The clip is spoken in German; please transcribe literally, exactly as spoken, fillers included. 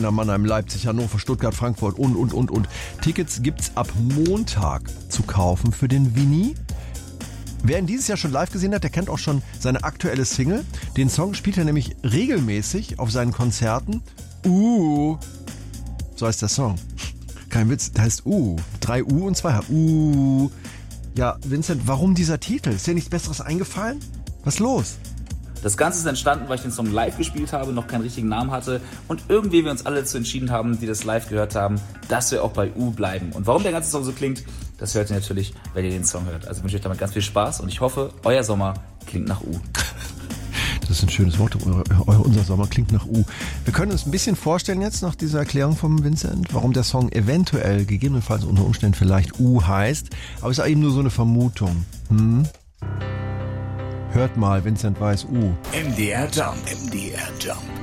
Arena, Mannheim, Leipzig, Hannover, Stuttgart, Frankfurt und, und, und, und. Tickets gibt's ab Montag zu kaufen für den Winnie. Wer ihn dieses Jahr schon live gesehen hat, der kennt auch schon seine aktuelle Single. Den Song spielt er nämlich regelmäßig auf seinen Konzerten. Uh, so heißt der Song. Kein Witz, der heißt Uh. Drei U und zwei H. Uh. Ja, Vincent, warum dieser Titel? Ist dir nichts Besseres eingefallen? Was ist los? Das Ganze ist entstanden, weil ich den Song live gespielt habe, noch keinen richtigen Namen hatte und irgendwie wir uns alle dazu entschieden haben, die das live gehört haben, dass wir auch bei U bleiben. Und warum der ganze Song so klingt, das hört ihr natürlich, wenn ihr den Song hört. Also wünsche ich euch damit ganz viel Spaß und ich hoffe, euer Sommer klingt nach U. Das ist ein schönes Wort, eure, eure, unser Sommer klingt nach U. Wir können uns ein bisschen vorstellen jetzt nach dieser Erklärung vom Vincent, warum der Song eventuell, gegebenenfalls unter Umständen vielleicht U heißt, aber es ist eben nur so eine Vermutung. Hm? Hört mal, Vincent Weiss, U. M D R Jump, M D R Jump.